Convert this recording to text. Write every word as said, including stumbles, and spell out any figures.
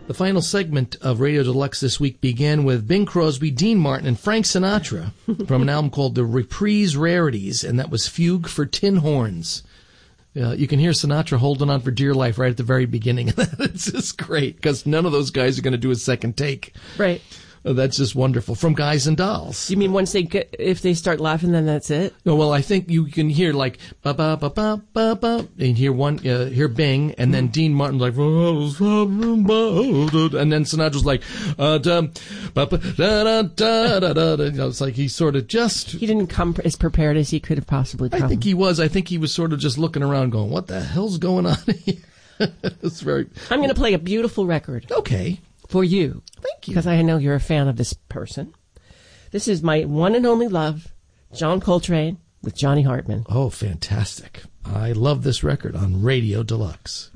The final segment of Radio Deluxe this week began with Bing Crosby, Dean Martin, and Frank Sinatra from an album called The Reprise Rarities, and that was Fugue for Tin Horns. Uh, you can hear Sinatra holding on for dear life right at the very beginning. It's just great, because none of those guys are going to do a second take. Right. Oh, that's just wonderful. From Guys and Dolls. You mean once they get, if they start laughing, then that's it? No, well, I think you can hear like ba ba ba ba ba ba, and hear one, uh, hear Bing, and then Dean Martin like, and then Sinatra's like, uh, da, ba, ba, da, da, da, da, da. You know, it's like he sort of just. He didn't come as prepared as he could have possibly come. I think he was. I think he was sort of just looking around, going, "What the hell's going on here?" It's very. I'm going to play a beautiful record. Okay. For you. Thank you. Because I know you're a fan of this person. This is my one and only love, John Coltrane with Johnny Hartman. Oh, fantastic. I love this record on Radio Deluxe.